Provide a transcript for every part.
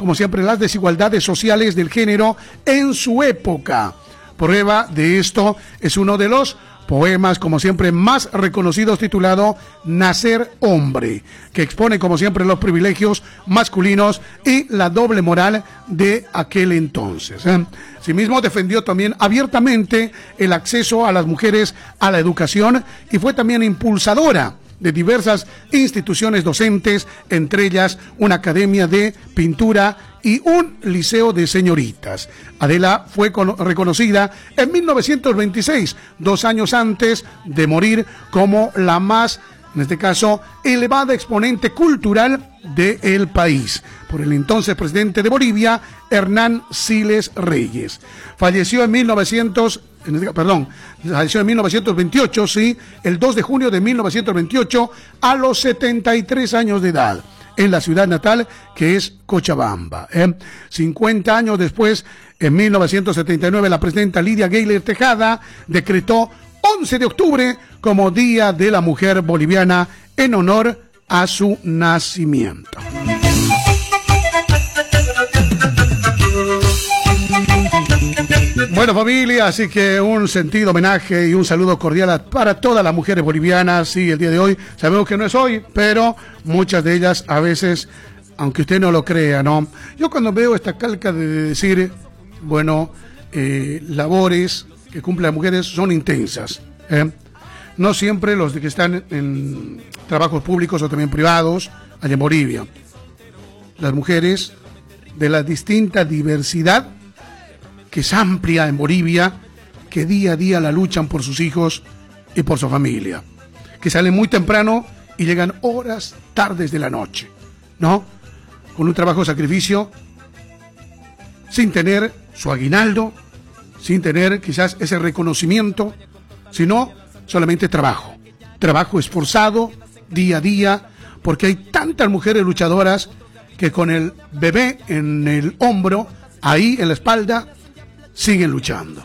como siempre, las desigualdades sociales del género en su época. Prueba de esto es uno de los poemas, como siempre, más reconocidos, titulado Nacer Hombre, que expone, como siempre, los privilegios masculinos y la doble moral de aquel entonces. Asimismo, defendió también abiertamente el acceso a las mujeres a la educación y fue también impulsadora de diversas instituciones docentes, entre ellas una academia de pintura y un liceo de señoritas. Adela fue reconocida en 1926, 2 años antes de morir, como la más, en este caso, elevada exponente cultural del país, por el entonces presidente de Bolivia, Hernán Siles Reyes. Falleció en 1928, sí, el 2 de junio de 1928, a los 73 años de edad, en la ciudad natal, que es Cochabamba. 50 años después, en 1979, la presidenta Lidia Gayler Tejada decretó 11 de octubre como Día de la Mujer Boliviana en honor a su nacimiento. Bueno, familia, así que un sentido homenaje y un saludo cordial para todas las mujeres bolivianas. Sí, el día de hoy, sabemos que no es hoy, pero muchas de ellas a veces, aunque usted no lo crea, ¿no? Yo cuando veo esta calca de decir, bueno, labores que cumplen las mujeres son intensas, no siempre los de que están en trabajos públicos o también privados, allá en Bolivia. Las mujeres de la distinta diversidad que es amplia en Bolivia, que día a día la luchan por sus hijos y por su familia, que salen muy temprano y llegan horas tardes de la noche, ¿no? Con un trabajo de sacrificio, sin tener su aguinaldo, sin tener quizás ese reconocimiento, sino solamente trabajo esforzado, día a día, porque hay tantas mujeres luchadoras que con el bebé en el hombro, ahí en la espalda, siguen luchando,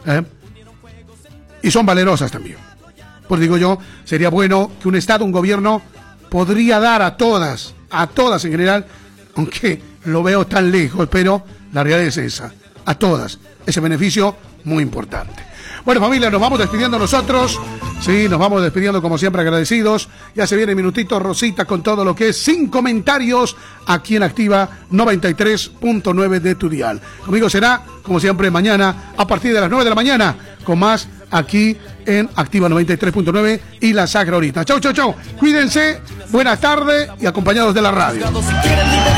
y son valerosas también. Pues digo yo, sería bueno que un Estado, un gobierno, podría dar a todas en general, aunque lo veo tan lejos, pero la realidad es esa, a todas, ese beneficio muy importante. Bueno, familia, nos vamos despidiendo nosotros. Sí, nos vamos despidiendo como siempre agradecidos. Ya se viene el minutito Rosita con todo lo que es Sin Comentarios aquí en Activa 93.9 de tu dial. Conmigo será, como siempre, mañana a partir de las 9 de la mañana con más aquí en Activa 93.9 y La Sagra ahorita. Chau, chau, chau. Cuídense, buenas tardes y acompañados de la radio.